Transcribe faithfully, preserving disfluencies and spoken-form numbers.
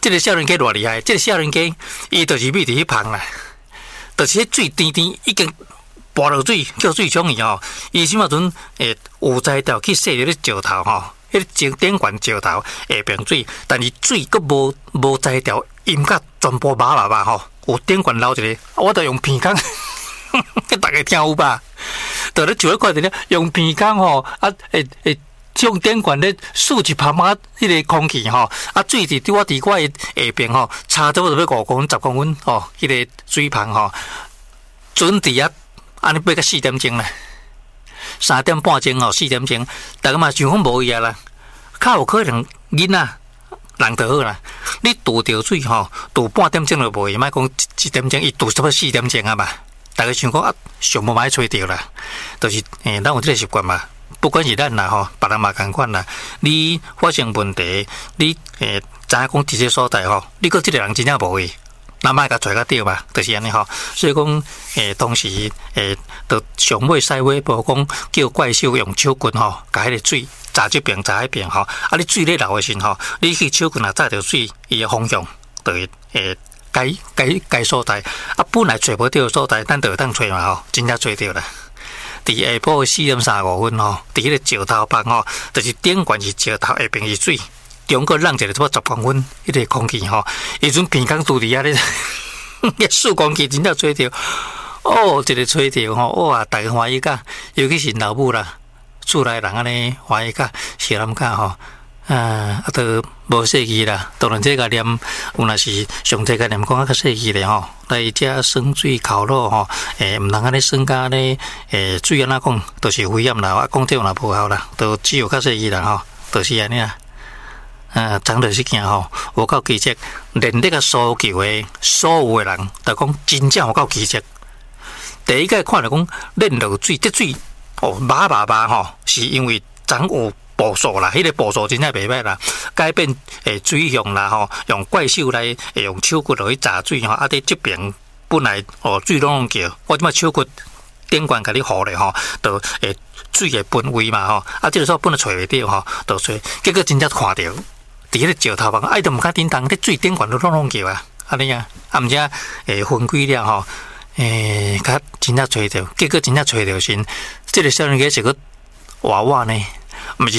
这个少年家偌厉害，这个少年家伊就是秘伫迄旁啦，就是迄水甜甜已经跋落水，叫水冲伊吼。伊什么阵诶有才调去洗迄个石头吼，迄个石顶管石头下边水，但是水佫无无才调，淹甲全部麻麻麻吼。有顶管捞一个，我著用鼻孔，大家听有吧？就咧就咧看着咧，用鼻孔吼，啊诶诶。用电管咧竖一旁啊，迄个空气吼，啊水伫伫我伫我下边吼，差差不多要五公分、十公分吼，迄、那个水旁吼，准伫啊，安尼要到四点钟啦，三点半钟吼，四点钟，大家嘛想讲无伊啊啦，较有可能囡仔人就好啦，你渡着水吼，渡半点钟就无伊，莫讲一点钟，伊渡差不多四点钟啊嘛，大家想讲啊，上无买吹着啦，就是诶，咱有这个习惯嘛。不管是咱啦吼，别人嘛共款啦。你发生问题，你诶，知影讲伫这所在吼，你讲即个人真正无去，那莫甲拽甲对嘛，就是安尼吼。所以讲诶，当时诶，就上尾西尾无讲叫怪兽用手棍吼，甲迄个水砸这边砸迄边吼。啊，你水咧流诶时吼，你去手棍啊砸着水，伊诶方向就会诶该该该所在。啊，本来找无着所在，咱就会当找嘛吼，真正找着啦。伫下晡四点三十五分吼，伫迄个石头旁吼，就是顶管是石头，下边是水，中国让一个差不多十公分，迄个空气吼，迄阵鼻孔拄伫遐咧，迄数公气真正吹着，哦，一个吹着吼，哇，大家欢喜甲，尤其是老母啦，厝内人安尼欢喜甲，小人甲吼。啊，啊，都无细气啦。当然，这个念有若是上这个念讲啊较细气咧吼，来遮酸水烤肉吼，诶，毋通安尼酸甲咧，诶，水安怎讲，都是危险啦。啊，讲这有若无效啦，都只有较细气啦吼，都是安尼啦。啊，长就是惊吼，有够奇迹，连这个所求的所有的人，就讲真正有够奇迹。第一个看到讲恁落水，这水哦麻麻麻吼，是因为长有。步数啦，迄、那个步数真正袂歹啦，改变诶水向啦吼，用怪兽来用手骨落去砸水吼，啊伫这边本来哦水拢拢叫，我即摆手骨顶管甲你护咧吼，就诶水诶分位嘛吼，啊即个时候本来找袂着吼，就找，结果真正看着，伫迄个石头旁，哎都毋敢叮当，迄水顶管都拢拢叫啊，安尼啊，啊毋则诶分几了吼，诶甲真正找着，结果真正找着先，即、这个少年家是个娃娃呢。